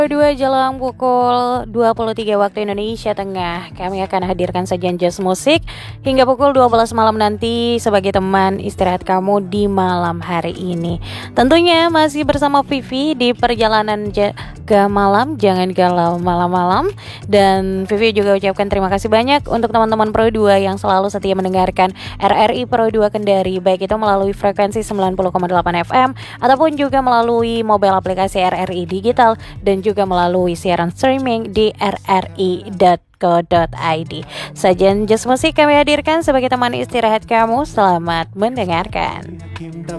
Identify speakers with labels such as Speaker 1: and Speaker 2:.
Speaker 1: 2 jelang pukul 23 waktu Indonesia Tengah, kami akan hadirkan sajian jazz musik hingga pukul 12 malam nanti sebagai teman istirahat kamu di malam hari ini. Tentunya masih bersama Vivi di perjalanan jaga malam, jangan galau malam-malam. Dan Vivi juga ucapkan terima kasih banyak untuk teman-teman Pro 2 yang selalu setia mendengarkan RRI Pro 2 Kendari, baik itu melalui frekuensi 90,8 FM ataupun juga melalui mobile aplikasi RRI Digital dan juga melalui siaran streaming di rri.co.id. Sajian jazz musik kami hadirkan sebagai teman istirahat kamu. Selamat mendengarkan.